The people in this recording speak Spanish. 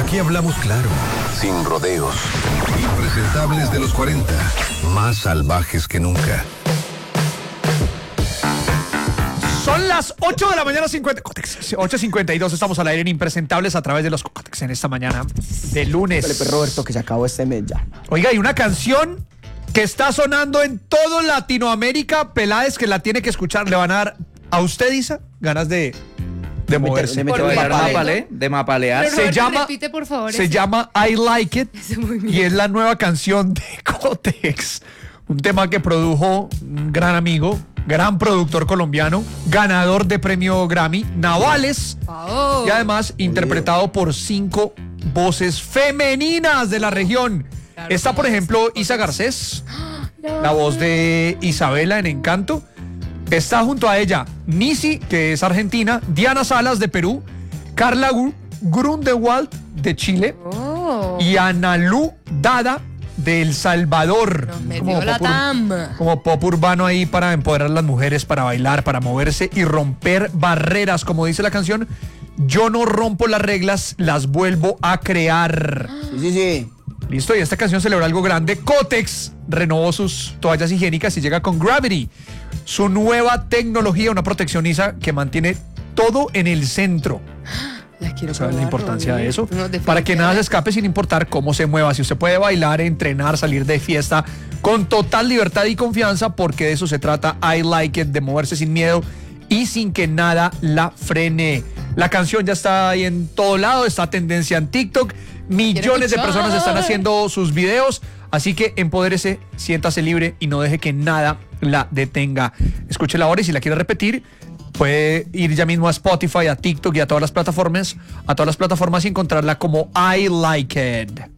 Aquí hablamos claro, sin rodeos. Impresentables de los 40, más salvajes que nunca. Son las 8 de la mañana, 8:52. Estamos al aire en Impresentables a través de los Cocotex en esta mañana de lunes. Pues Roberto, que se acabó este mes ya. Oiga, hay una canción que está sonando en todo Latinoamérica. Peláez, que la tiene que escuchar. Le van a dar a usted, Isa, ganas de moverse. De mapalear. Pero Roberto, repite, por favor, se llama I Like It y es la nueva canción de Cotex. Un tema que produjo un gran amigo, gran productor colombiano, ganador de premio Grammy, Navales, y además interpretado por 5 voces femeninas de la región. Claro, está, por ejemplo, Isa Garcés, la voz de Isabela en Encanto. Está junto a ella Nisi, que es argentina, Diana Salas de Perú, Carla Grunewald de Chile y Analu Dada de El Salvador. Como pop urbano ahí para empoderar a las mujeres, para bailar, para moverse y romper barreras. Como dice la canción, yo no rompo las reglas, las vuelvo a crear. Sí. Listo, y esta canción celebra algo grande. Cotex renovó sus toallas higiénicas y llega con Gravity, su nueva tecnología, una protección, Isa, que mantiene todo en el centro. ¿Sabes la importancia de eso? No, para que nada se escape sin importar cómo se mueva. Si usted puede bailar, entrenar, salir de fiesta con total libertad y confianza, porque de eso se trata I Like It, de moverse sin miedo y sin que nada la frene. La canción ya está ahí en todo lado, está tendencia en TikTok. Millones de personas están haciendo sus videos, así que empodérese, siéntase libre y no deje que nada la detenga. Escúchela ahora y si la quiere repetir, puede ir ya mismo a Spotify, a TikTok y a todas las plataformas y encontrarla como I Like It.